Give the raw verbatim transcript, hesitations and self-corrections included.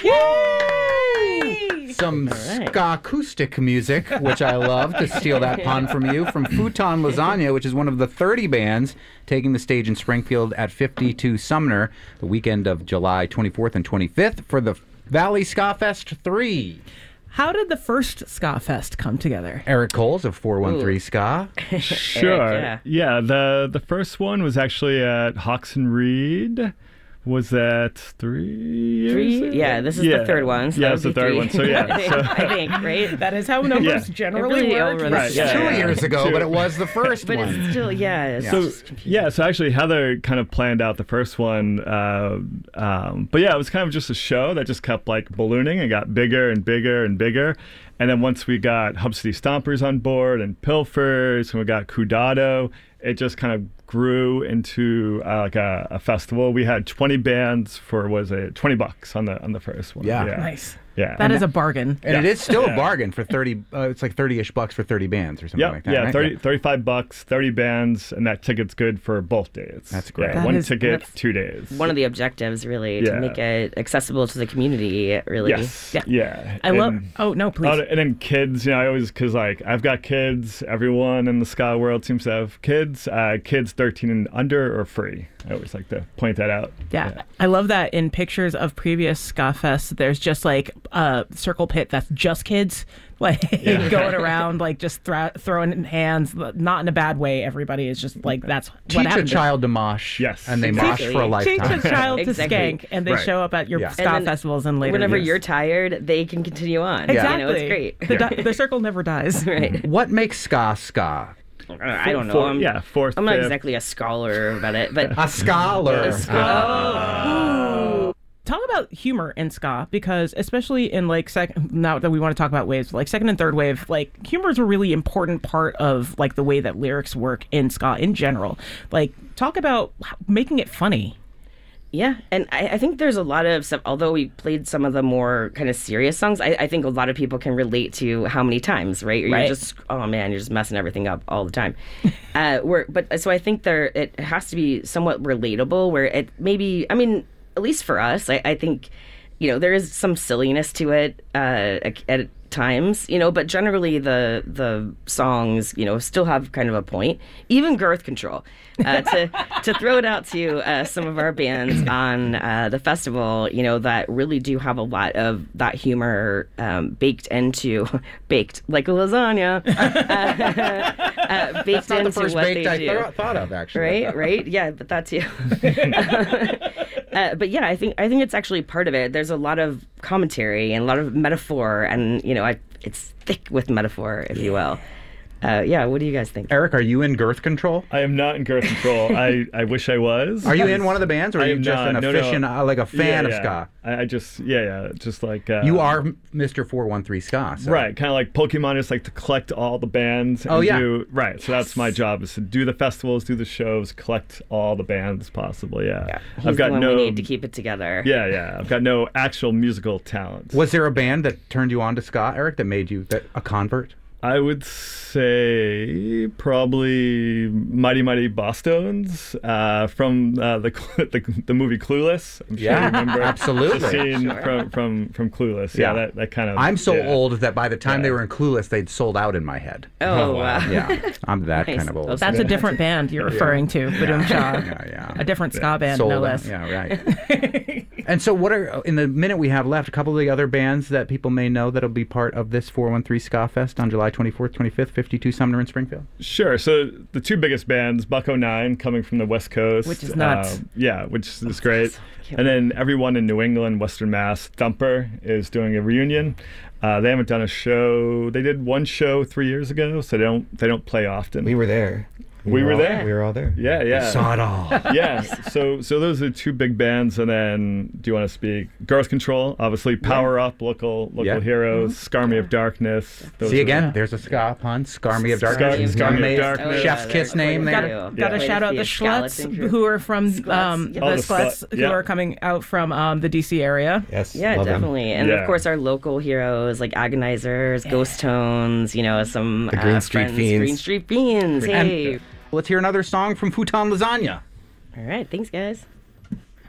Yay! Some right. ska acoustic music, which I love, to steal that pun from you, from Futon Lasagna, which is one of the thirty bands taking the stage in Springfield at fifty-two Sumner the weekend of July twenty-fourth and twenty-fifth for the Valley Ska Fest three. How did the first Ska Fest come together? Eric Coles of four one three Ooh. Ska. Sure. Eric, yeah. yeah, the the first one was actually at Hawks and Reed. Was that three years Three? ago? Yeah, this is yeah. the third one. So yeah, that it's would the be third three. one. So yeah, I think, so, I think, right? That is how numbers Yeah. generally Really work. over the Right, yeah, Two yeah. years ago, Two. but it was the first But one. it's still, yeah. It's So just confusing. yeah, so actually Heather kind of planned out the first one, uh, um, but yeah, it was kind of just a show that just kept like ballooning and got bigger and bigger and bigger. And then once we got Hub City Stompers on board and Pilfers, and we got Kudado, it just kind of grew into uh, like a, a festival. We had twenty bands for was it twenty bucks on the on the first one. Yeah. Nice. Yeah. That is a bargain. And it Yeah. is still a Yeah. bargain for thirty. Uh, it's like thirty-ish bucks for thirty bands or something Yeah, like that. yeah, right? thirty, thirty-five bucks, thirty bands, and that ticket's good for both days. That's great. Yeah, That one is- ticket, that's two days. One of the objectives, really, Yeah. to make it accessible to the community, really. Yes. Yeah. Yeah. I love. And- Oh no, please. Oh, and then kids, you know, I always, because like I've got kids, everyone in the ska world seems to have kids. Uh, kids thirteen and under are free. I always like to point that out. Yeah. I love that in pictures of previous Ska Fests, there's just like a circle pit that's just kids, like going around, like just thro- throwing in hands, not in a bad way. Everybody is just like, that's what Teach a happened. child to mosh, Yes. and they Exactly. mosh for a Teach lifetime. a child to Exactly. skank, and they Right. show up at your Yeah. ska And then festivals and later Whenever years. you're tired, they can continue on. Exactly. You know, it's great. The, di- the circle never dies. Right. What makes ska ska? I don't know. Four- I'm, yeah, fourth, I'm not fifth. exactly a scholar about it, but A scholar. Talk about humor in ska, because especially in like second, now that we want to talk about waves, like second and third wave, like humor is a really important part of like the way that lyrics work in ska in general. Like, talk about making it funny. yeah. And I, I think there's a lot of stuff, although we played some of the more kind of serious songs, I, I think a lot of people can relate to how many times, right? Or Right. You're just, oh man, you're just messing everything up all the time. uh, where, but so I think there, it has to be somewhat relatable where it maybe, I mean, at least for us, I, I think, you know, there is some silliness to it uh, at, at times, you know, but generally the the songs, you know, still have kind of a point. Even Girth Control. Uh, to to throw it out to uh, some of our bands on uh, the festival, you know, that really do have a lot of that humor um, baked into, baked like a lasagna, uh, uh, baked That's not into the first what baked they I do. thought- thought of, actually. Right, right, yeah, but that too. uh, but yeah, I think I think it's actually part of it. There's a lot of commentary and a lot of metaphor, and you know, I, it's thick with metaphor, if you will. Uh, yeah, what do you guys think? Eric, are you in Girth Control? I am not in Girth Control. I, I wish I was. Are you in one of the bands, or are I you am just not. an No, no. aficionado, like a fan Yeah, of yeah. ska? I, I just, yeah, yeah, just like. Uh, You are Mister four one three Ska. So. Right, kind of like Pokemon, just like to collect all the bands. And Oh, yeah. Do, right, so that's my job, is to do the festivals, do the shows, collect all the bands possible. Yeah, Yeah, he's I've got the one no. we need to keep it together. Yeah, yeah, I've got no actual musical talent. Was there a band that turned you on to ska, Eric, that made you that a convert? I would say probably Mighty Mighty Bosstones uh, from uh, the, the the movie Clueless. I'm sure Yeah, you remember absolutely. the scene Sure. from, from from Clueless. Yeah, Yeah. that, that kind of. I'm so yeah. old that by the time they Yeah. were in Clueless, they'd sold out in my head. Oh, wow. Yeah, I'm that Nice. kind of old. Those That's a different band you're referring to, Badum Shah. Yeah, yeah. A different ska band, Sold no out. less. Yeah, right. And so, what are in the minute we have left? A couple of the other bands that people may know that'll be part of this four one three Ska Fest on July twenty-fourth, twenty-fifth, fifty-two Sumner in Springfield. Sure. So the two biggest bands, Buck oh nine coming from the West Coast, Which is nuts. um, yeah, which is great. Can't And then everyone in New England, Western Mass, Thumper is doing a reunion. Uh, they haven't done a show. They did one show three years ago, so they don't they don't play often. We were there. We were all- there? We were all there. yeah, yeah. Saw it all. yeah. So so those are two big bands, and then do you want to speak Girth Control? Obviously, Power Up, local local Yeah. heroes, Scarmy of Darkness. Those See are- again, there's a ska pun. Scarmy of Scar- Darkness. Scarmy of Made Darkness. Chef's Oh, yeah, kiss they're name great. there. Gotta, Yeah. gotta Yeah. shout out the The Schluts, Skeleton crew. who are from Skluts, um, yeah. the Oh, the Skluts, Sklut- who yeah. are coming out from um, the D C area. Yes. Yeah, love them. definitely. And Yeah. of course, our local heroes like Agonizers, Ghost Tones, you know, some The Green uh, Street friends, Fiends. Green Street Fiends. Hey. And let's hear another song from Futon Lasagna. All right. Thanks, guys.